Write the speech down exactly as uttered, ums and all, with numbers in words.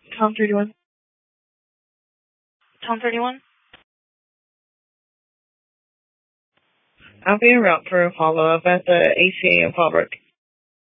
Tom thirty-one. Tom thirty-one. I'll be en route for a follow-up at the A C A in Fallbrook.